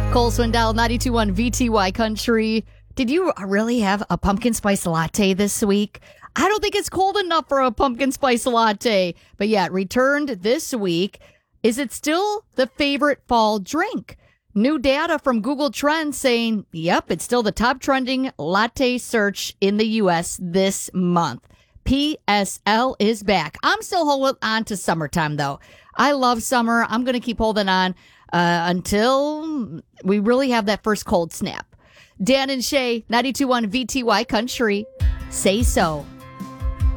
Cole Swindell, 92.1 VTY Country. Did you really have a pumpkin spice latte this week? I don't think it's cold enough for a pumpkin spice latte. But yeah, it returned this week. Is it still the favorite fall drink? New data from Google Trends saying, yep, it's still the top trending latte search in the U.S. this month. PSL is back. I'm still holding on to summertime, though. I love summer. I'm going to keep holding on until we really have that first cold snap. Dan and Shay, 92.1 VTY Country. Say so.